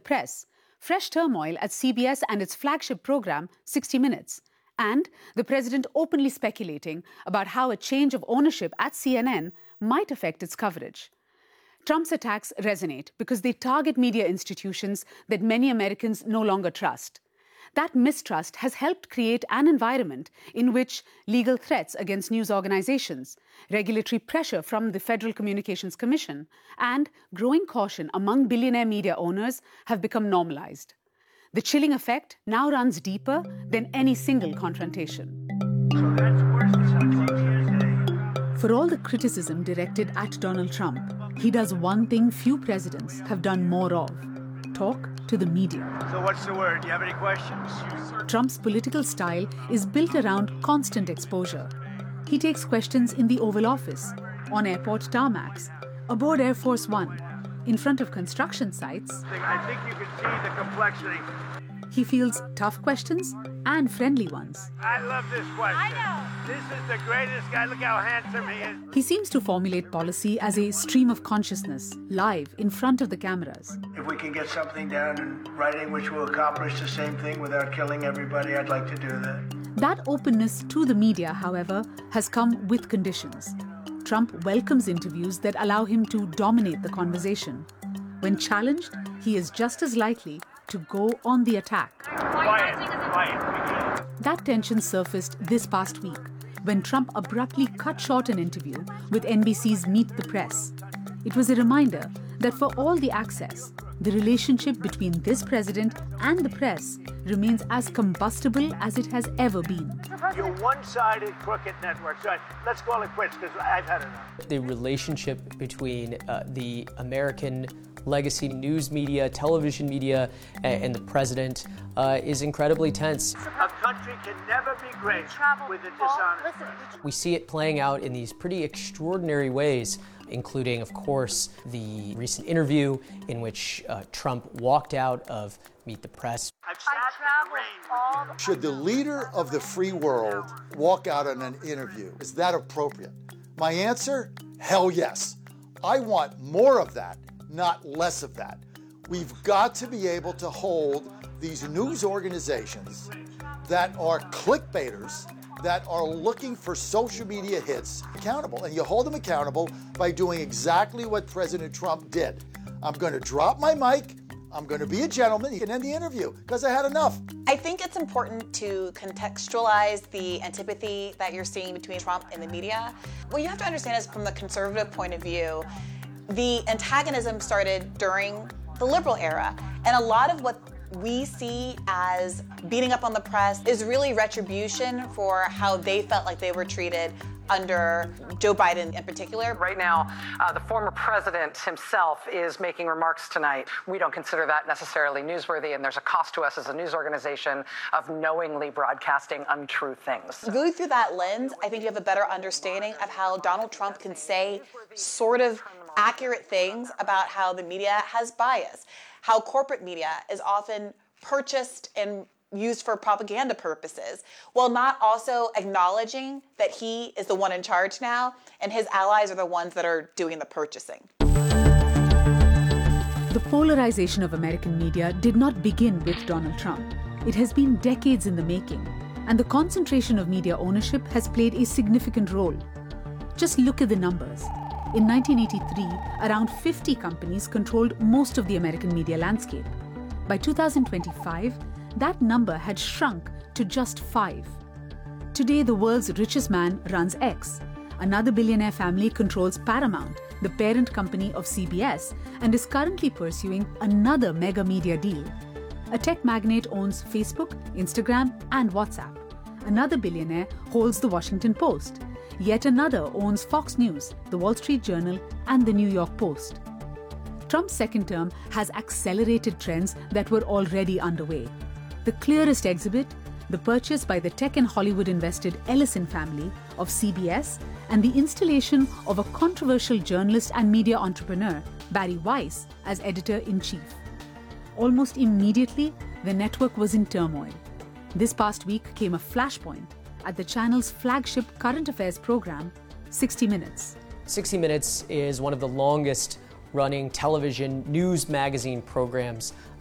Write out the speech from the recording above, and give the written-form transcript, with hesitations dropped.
press, fresh turmoil at CBS and its flagship program, 60 Minutes, and the president openly speculating about how a change of ownership at CNN might affect its coverage. Trump's attacks resonate because they target media institutions that many Americans no longer trust. That mistrust has helped create an environment in which legal threats against news organizations, regulatory pressure from the Federal Communications Commission, and growing caution among billionaire media owners have become normalized. The chilling effect now runs deeper than any single confrontation. For all the criticism directed at Donald Trump, he does one thing few presidents have done more of: talk to the media. So what's the word? Do you have any questions? Trump's political style is built around constant exposure. He takes questions in the Oval Office, on airport tarmacs, aboard Air Force One, in front of construction sites. I think you can see the complexity. He fields tough questions and friendly ones. I love this question. I know. This is the greatest guy. Look how handsome he is. He seems to formulate policy as a stream of consciousness, live in front of the cameras. If we can get something down in writing which will accomplish the same thing without killing everybody, I'd like to do that. That openness to the media, however, has come with conditions. Trump welcomes interviews that allow him to dominate the conversation. When challenged, he is just as likely to go on the attack. Quiet. That tension surfaced this past week when Trump abruptly cut short an interview with NBC's Meet the Press. It was a reminder that for all the access, the relationship between this president and the press remains as combustible as it has ever been. You're one-sided crooked network. So let's call it quits because I've had enough. The relationship between the American legacy news media, television media, and the president is incredibly tense. A country can never be great with a dishonest press. We see it playing out in these pretty extraordinary ways, including, of course, the recent interview in which Trump walked out of Meet the Press. I've sat in the rain. Should the leader of the free world walk out on an interview? Is that appropriate? My answer, hell yes. I want more of that, not less of that. We've got to be able to hold these news organizations that are clickbaiters, that are looking for social media hits, accountable. And you hold them accountable by doing exactly what President Trump did. I'm going to drop my mic. I'm going to be a gentleman. You can end the interview because I had enough. I think it's important to contextualize the antipathy that you're seeing between Trump and the media. What you have to understand is, from the conservative point of view, the antagonism started during the liberal era. And a lot of what we see as beating up on the press is really retribution for how they felt like they were treated under Joe Biden in particular. Right now, the former president himself is making remarks tonight. We don't consider that necessarily newsworthy, and there's a cost to us as a news organization of knowingly broadcasting untrue things. Really, through that lens, I think you have a better understanding of how Donald Trump can say sort of accurate things about how the media has bias, how corporate media is often purchased and used for propaganda purposes, while not also acknowledging that he is the one in charge now and his allies are the ones that are doing the purchasing. The polarization of American media did not begin with Donald Trump. It has been decades in the making, and the concentration of media ownership has played a significant role. Just look at the numbers. In 1983, around 50 companies controlled most of the American media landscape. By 2025, that number had shrunk to just 5. Today, the world's richest man runs X. Another billionaire family controls Paramount, the parent company of CBS, and is currently pursuing another mega media deal. A tech magnate owns Facebook, Instagram, and WhatsApp. Another billionaire holds the Washington Post. Yet another owns Fox News, the Wall Street Journal, and the New York Post. Trump's second term has accelerated trends that were already underway. The clearest exhibit, the purchase by the tech and Hollywood-invested Ellison family of CBS, and the installation of a controversial journalist and media entrepreneur, Barry Weiss, as editor-in-chief. Almost immediately, the network was in turmoil. This past week came a flashpoint at the channel's flagship current affairs program, 60 Minutes. 60 Minutes is one of the longest running television news magazine programs